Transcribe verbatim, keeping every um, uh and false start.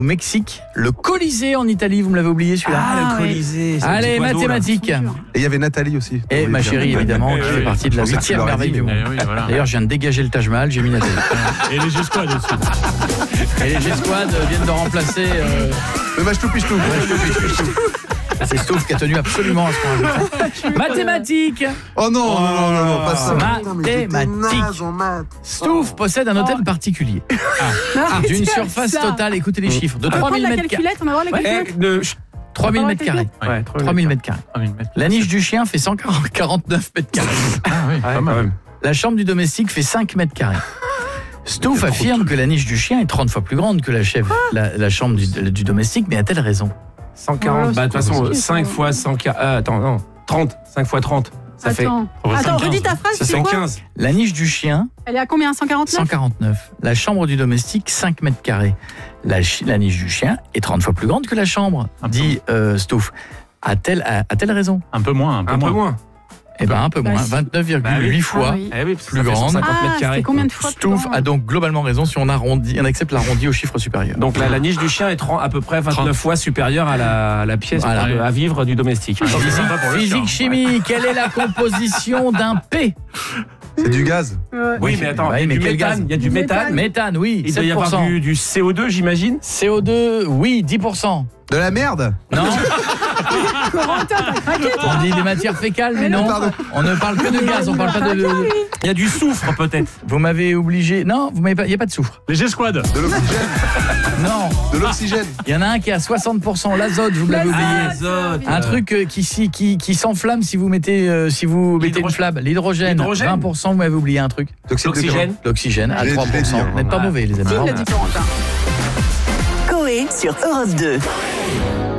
Au Mexique, le Colisée en Italie, vous me l'avez oublié celui-là. Ah, le Colisée. Ouais. Allez, mathématiques. Et il y avait Nathalie aussi. Et ma chérie, évidemment, qui fait partie de la huitième merveille du monde. Oui, voilà. D'ailleurs, je viens de dégager le Taj Mahal, j'ai mis Nathalie. Et les G-Squad aussi. Et les G-Squad viennent de remplacer... Euh... Le match tout piche tout. C'est Stouff qui a tenu absolument à ce point. Mathématiques. Oh non, non, non, non, non, pas ça. Mathématiques. Stouff possède un hôtel particulier. Ah. D'une surface totale, écoutez les chiffres, de trois mille mètres carrés. On va voir la calculette. trois mille mètres carrés. Ouais, trois mille mètres carrés. La niche du chien fait cent quarante-neuf mètres carrés. Ah oui, pas mal. La chambre du domestique fait cinq mètres carrés. Stouff affirme que la niche du chien est trente fois plus grande que la, chef, la, la chambre du, du domestique, mais a-t-elle raison? cent quarante, bah de toute façon, cinq fois cent quarante, euh, attends, non, trente, cinq fois trente, ça attends. fait... Attends, redis ta phrase, ça c'est fait quoi? quinze. La niche du chien... Elle est à combien? cent quarante-neuf? cent quarante-neuf. La chambre du domestique, cinq mètres carrés. La, la niche du chien est trente fois plus grande que la chambre, dit euh, Stouff. A-t-elle, a, a-t-elle raison? Un peu moins, un peu un moins. Peu moins. Eh ben un peu bah, moins, si. vingt-neuf virgule huit bah, oui. fois ah, oui. Eh oui, plus grande. Ah, c'est combien de fois plus Stouff grand? a donc globalement raison si on arrondit, on accepte l'arrondi au chiffre supérieur. Donc la, la niche du chien est à peu près vingt-neuf fois supérieure à la, la pièce Voilà. à vivre du domestique. Physique, physique chimie, quelle est la composition d'un P? C'est du gaz. Ouais. Oui, mais attends, Ouais, il y a mais du quel méthane, gaz? il y a du méthane. Méthane, oui, Il doit y sept pour cent. avoir du, du C O deux, j'imagine. C O deux, oui, dix pour cent. De la merde. Non, Corentin, t'as craqué, toi? on dit des matières fécales, mais non, Pardon. on ne parle que de gaz, on parle pas de... de- Il y a du soufre peut-être. Vous m'avez obligé... Non, vous m'avez pas... il n'y a pas de soufre. Les G-Squad. De l'oxygène. Non, De l'oxygène. il y en a un qui est à soixante pour cent, l'azote, vous me l'avez oublié. Azote. Un truc euh, qui, si- qui, qui s'enflamme si vous mettez, euh, si vous mettez une L'hydrogène. flamme. L'hydrogène, L'hydrogène. vingt pour cent, vous m'avez oublié un truc. D'oxyde de L'oxygène. L'oxygène à Je l'ai- trois je l'ai pour cent. dit, hein. Vous n'êtes pas Ouais. mauvais, les amis. Qui l'a dit, Corentin? Coé sur Europe deux.